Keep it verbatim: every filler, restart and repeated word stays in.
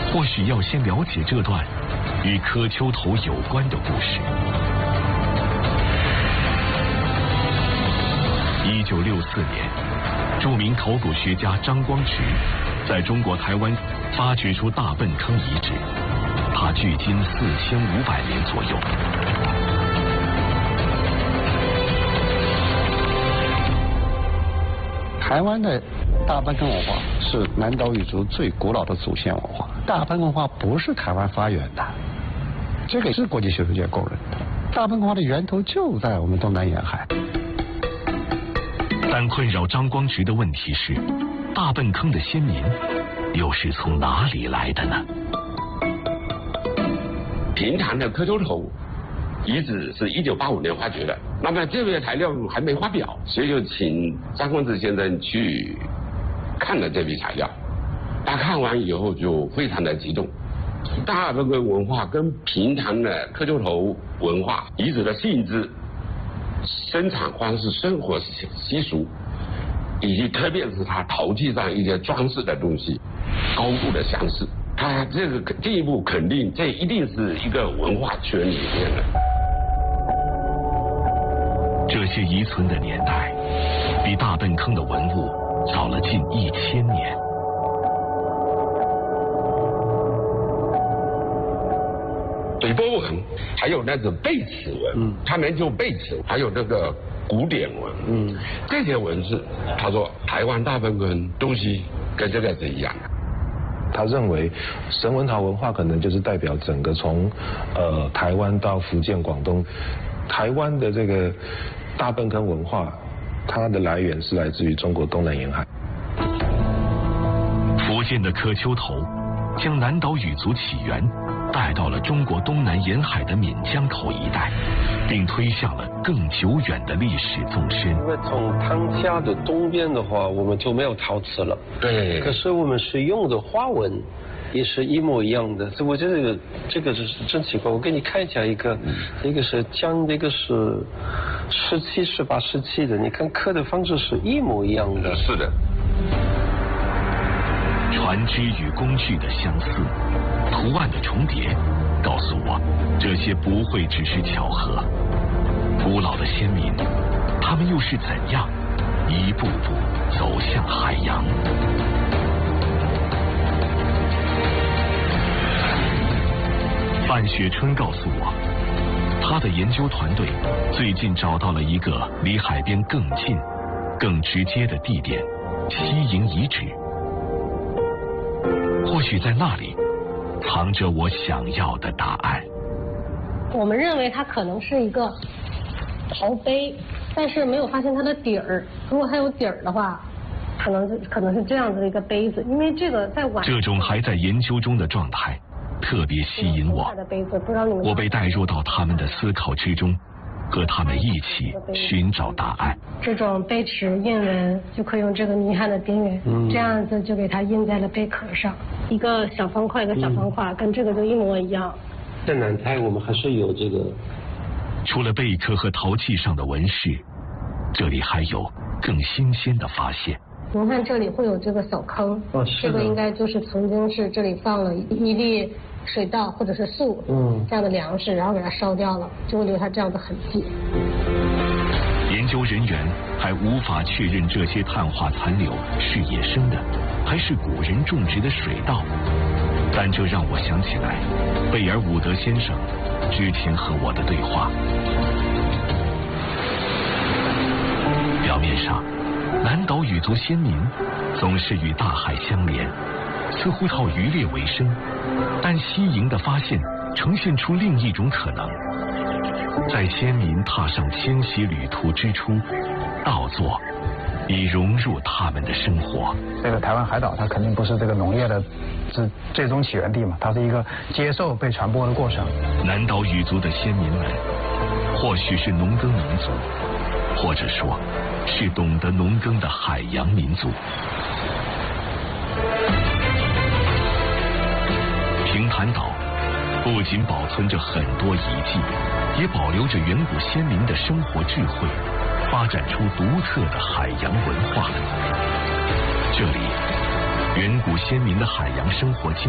或许要先了解这段与柯丘头有关的故事。一九六四年，著名考古学家张光直在中国台湾发掘出大坌坑遗址，它距今四千五百年左右。 台湾的大坌坑文化是南岛语族最古老的祖先文化。大坌坑文化不是台湾发源的，这个是国际学术界公认的。大坌坑文化的源头就在我们东南沿海。 但困扰张光直的问题是，大坌坑的先民又是从哪里来的呢？ 平潭的柯丘头遗址是一九八五年发掘的，那么这批材料还没发表，所以就请张光直先生去看了这批材料。他看完以后就非常的激动，大坌坑文化跟平潭的柯丘头文化遗址的性质、生产方式、生活习俗，以及特别是它陶器上一些装饰的东西，高度的相似。他这个进一步肯定，这一定是一个文化圈里面的。 这些遗存的年代，比大坌坑的文物早了近一千年。 水波纹，还有那个贝齿纹，嗯，他们就贝齿，还有那个古典文，嗯，这些文字，他说台湾大坌坑东西跟这个是一样的。 他认为神文陶文化可能就是代表整个从呃台湾到福建、广东，台湾的这个大坌坑文化，它的来源是来自于中国东南沿海。 福建的柯丘头将南岛语族起源带到了中国东南沿海的闽江口一带，并推向了更久远的历史纵深。 因为从汤家的东边的话，我们就没有陶瓷了。 对。 可是我们是用的花纹，也是一模一样的。所以我觉得这个这个是真奇怪。我给你看一下一个，嗯、一个是江，一个是十七、十八世纪的，你看刻的方式是一模一样的。 是的。 船只与工具的相似，图案的重叠，告诉我这些不会只是巧合。古老的先民，他们又是怎样一步步走向海洋？范雪春告诉我，他的研究团队最近找到了一个离海边更近、更直接的地点——西营遗址。或许在那里藏着我想要的答案。 我们认为它可能是一个陶杯，但是没有发现它的底儿。如果它有底儿的话，可能就可能是这样子的一个杯子，因为这个在晚这种还在研究中的状态特别吸引我。我被带入到他们的思考之中，和他们一起寻找答案。 这种杯齿印纹就可以用这个泥汉的边缘，嗯、这样子就给它印在了贝壳上，一个小方块一个小方块，嗯、跟这个就一模一样。 在南台我们还是有这个。 除了贝壳和陶器上的纹饰，这里还有更新鲜的发现。 您看这里会有这个小坑， 哦、是这个应该就是曾经是这里放了一粒水稻或者是粟，嗯，这样的粮食，然后给它烧掉了，就会留下这样的痕迹。 研究人员还无法确认这些碳化残留是野生的，还是古人种植的水稻，但这让我想起来贝尔伍德先生之前和我的对话。表面上，南岛语族先民总是与大海相连，似乎靠渔猎为生，但西营的发现呈现出另一种可能。在先民踏上迁徙旅途之初，稻作已融入他们的生活。 这个台湾海岛它肯定不是这个农业的最最终起源地嘛，它是一个接受被传播的过程。 南岛语族的先民们或许是农耕民族，或者说是懂得农耕的海洋民族。平潭岛不仅保存着很多遗迹，也保留着远古先民的生活智慧，发展出独特的海洋文化。这里，远古先民的海洋生活经